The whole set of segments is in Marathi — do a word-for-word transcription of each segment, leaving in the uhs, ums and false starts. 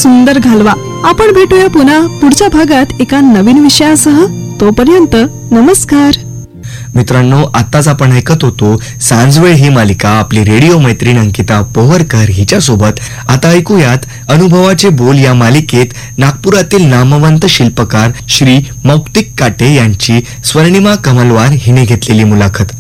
सुंदर घालवा. आपण भेटूया पुन्हा पुढच्या भागात एका नवीन विषयासह. तोपर्यंत नमस्कार मित्रांनो. आताच आपण ऐकत होतो सांजवेळ ही मालिका आपली रेडिओ मैत्रीण अंकिता पोहरकर हिच्यासोबत. आता ऐकूयात अनुभवाचे बोल या मालिकेत नागपुरातील नामवंत शिल्पकार श्री मौक्तिक काटे यांची स्वर्णिमा कमलवार हिने घेतलेली मुलाखत.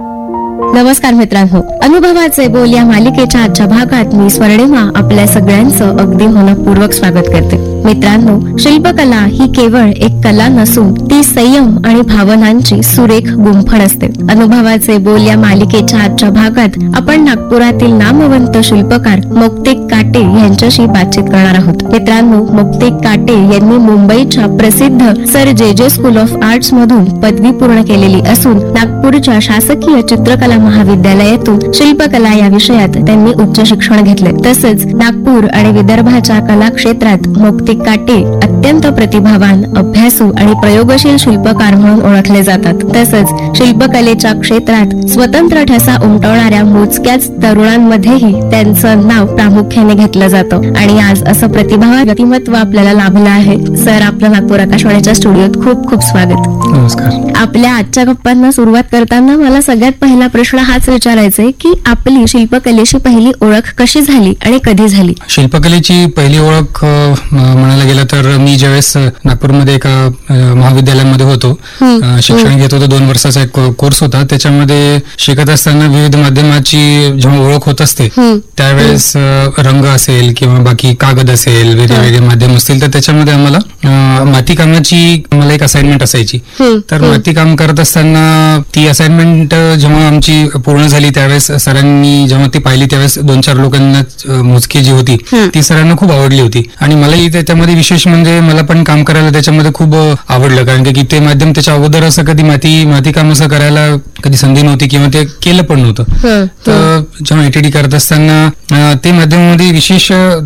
नमस्कार मित्रांनो, अनुभवाचे बोल या मालिकेच्या आजच्या भागात मी स्वर्णिमा आपल्या सगळ्यांचं अगदी मनपूर्वक स्वागत करते. मित्रांनो, शिल्पकला ही केवळ एक कला नसून ती संयम आणि भावनांची सुरेख गुंफण असते. अनुभवाचे बोल या मालिकेच्या आजच्या भागात आपण नागपुरातील नामवंत शिल्पकार मौक्तिक काटे यांच्याशी बातचीत करणार आहोत. मित्रांनो, मौक्तिक काटे यांनी मुंबईच्या प्रसिद्ध सर जे जे स्कूल ऑफ आर्ट्स मधून पदवी पूर्ण केलेली असून नागपूरच्या शासकीय चित्रकला महाविद्यालयातून शिल्पकला या विषयात त्यांनी उच्च शिक्षण घेतले. तसेच नागपूर आणि विदर्भाच्या कला क्षेत्रात मौक्तिक काटे अत्यंत प्रतिभावान, अभ्यासू आणि प्रयोगशील शिल्पकार म्हणून ओळखले जातात. तसंच शिल्पकलेच्या क्षेत्रात स्वतंत्र ठसा उमटवणाऱ्या मोजक्याच तरुणांमध्येही त्यांचं नाव प्रामुख्याने घेतलं जातं आणि आज असं प्रतिभावान व्यक्तिमत्व आपल्याला लाभलं आहे. सर, आपलं नागपूर आकाशवाणीच्या स्टुडिओत खूप खूप स्वागत. नमस्कार. आपल्या आजच्या गप्पांना सुरुवात करताना मला सगळ्यात पहिला प्रश्न हाच विचारायचा आहे की आपली शिल्पकलेची पहिली ओळख कशी झाली आणि कधी झाली? शिल्पकलेची पहिली ओळख म्हणायला गेलं तर मी ज्यावेळेस नागपूरमध्ये एका महाविद्यालयामध्ये होतो, शिक्षण घेत होतो, दोन वर्षाचा एक कोर्स होता. त्याच्यामध्ये शिकत असताना विविध माध्यमाची जेव्हा ओळख होत असते त्यावेळेस रंग असेल किंवा बाकी कागद असेल, वेगवेगळे माध्यम असतील, तर त्याच्यामध्ये आम्हाला मातीकामाची मला एक असाइनमेंट असायची. तर मातीकाम करत असताना ती असाइनमेंट जेव्हा आमची पूर्ण झाली त्यावेळेस सरांनी जेव्हा ती पाहिली त्यावेळेस दोन चार लोकांना मोजकी जी होती ती सरांना खूप आवडली होती आणि मलाही त्याच्यामध्ये विशेष म्हणजे मला पण काम करायला त्याच्यामध्ये खूप आवडलं. कारण की ते माध्यम त्याच्या अगोदर असं कधी माती मातीकाम असं करायला कधी संधी नव्हती किंवा ते केलं पण नव्हतं. तर जेव्हा एटीडी करत असताना ते माध्यमामध्ये विशेष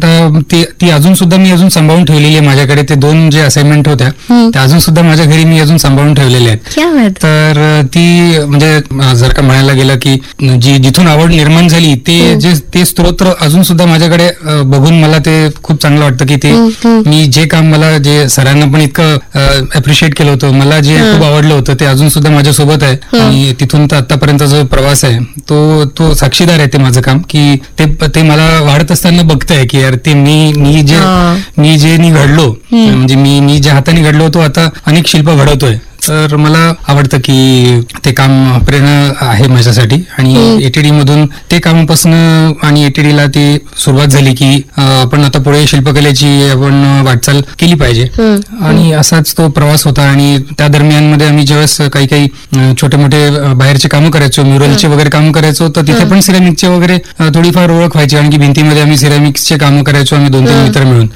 ती अजून सुद्धा मी अजून सांभाळून ठेवलेली आहे माझ्याकडे. ते दोन जे असाइनमेंट होत्या त्या अजून सुद्धा माझ्या घरी मी अजून सांभाळून ठेवलेल्या आहेत. तर ती म्हणजे जर का म्हणायला गेलं की जी जिथून आवड निर्माण झाली ते जे ते स्तोत्र अजून सुद्धा माझ्याकडे बघून मला ते खूप चांगलं वाटतं की ते मी जे काम मला जे सरांना पण इतकं अप्रिशिएट केलं होतं, मला जे खूप आवडलं होतं ते अजून सुद्धा माझ्यासोबत आहे आणि तिथून तर आतापर्यंत जो प्रवास आहे तो तो साक्षीदार आहे ते माझं काम की ते ते मला वाढत असताना बघतंय की यार ते मी मी जे मी जे नि घडलो म्हणजे मी मी ज्या हाताने घडलो होतो आता अनेक शिल्प घडवतोय. तर मला आवडतं की ते काम प्रेरणा आहे माझ्यासाठी आणि एटीडी मधून ते कामापासून आणि एटीडी ला ती सुरुवात झाली की आपण आता पुढे शिल्पकलेची आपण वाटचाल केली पाहिजे आणि असाच तो प्रवास होता. आणि त्या दरम्यान मध्ये आम्ही ज्यावेळेस काही काही छोटे मोठे बाहेरचे कामं करायचो, म्युरलचे वगैरे काम करायचो, तर तिथे पण सिरॅमिकचे वगैरे थोडीफार ओळख व्हायची. आणखी भिंतीमध्ये आम्ही सिरॅमिक्सचे कामं करायचो आम्ही दोन तीन मित्र मिळून.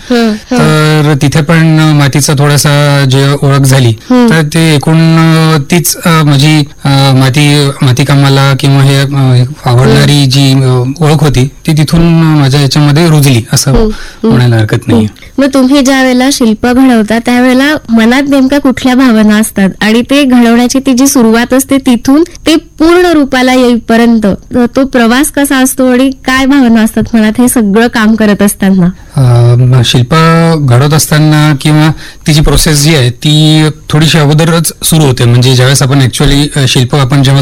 तर तिथे पण मातीचा थोडासा जे ओळख झाली तर ते एकूण तीच माझी माती मातीकामाला किंवा हे आवडणारी जी ओळख होती ती तिथून माझ्या याच्यामध्ये रुजली असं म्हणायला हरकत नाही. मग तुम्ही ज्या वेळेला शिल्प घडवता त्यावेळेला मनात नेमक्या कुठल्या भावना असतात आणि ते घडवण्याची ती जी सुरुवात असते तिथून ते पूर्ण रूपाला येईपर्यंत तो प्रवास कसा असतो आणि काय भावना असतात मनात हे सगळं काम करत असताना? शिल्प घडवत असताना किंवा तिची प्रोसेस जी आहे ती थोडीशी अगोदरच सुरू होते. म्हणजे ज्यावेळेस आपण ऍक्च्युअली शिल्प आपण जेव्हा